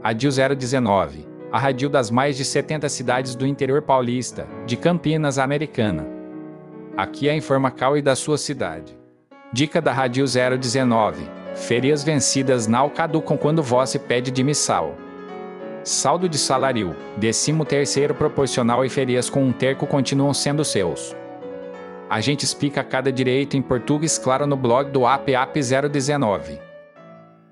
Radil 019, a radil das mais de 70 cidades do interior paulista, de Campinas, Americana. Aqui é a Informacal e da sua cidade. Dica da Radil 019, férias vencidas não caducam quando você pede demissão. Saldo de salário, 13º proporcional e férias com um terço continuam sendo seus. A gente explica cada direito em português claro no blog do APAP 019.